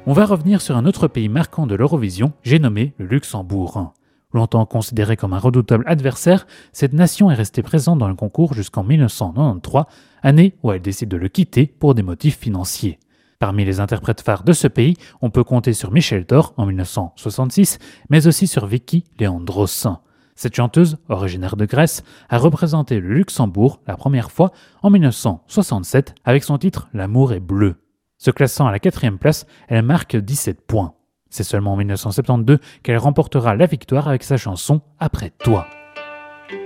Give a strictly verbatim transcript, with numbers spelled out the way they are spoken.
On va revenir sur un autre pays marquant de l'Eurovision, j'ai nommé le Luxembourg. Longtemps considéré comme un redoutable adversaire, cette nation est restée présente dans le concours jusqu'en dix-neuf cent quatre-vingt-treize, année où elle décide de le quitter pour des motifs financiers. Parmi les interprètes phares de ce pays, on peut compter sur Michel Thor en dix-neuf cent soixante-six, mais aussi sur Vicky Leandros. Cette chanteuse, originaire de Grèce, a représenté le Luxembourg la première fois en dix-neuf cent soixante-sept avec son titre « L'amour est bleu ». Se classant à la quatrième place, elle marque dix-sept points. C'est seulement en dix-neuf cent soixante-douze qu'elle remportera la victoire avec sa chanson « Après toi ».